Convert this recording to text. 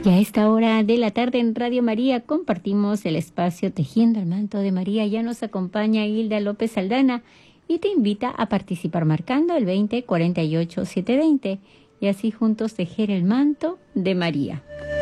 Y a esta hora de la tarde en Radio María compartimos el espacio Tejiendo el Manto de María. Ya nos acompaña Hilda López Aldana y te invita a participar marcando el 20 48 720 y así juntos tejer el manto de María.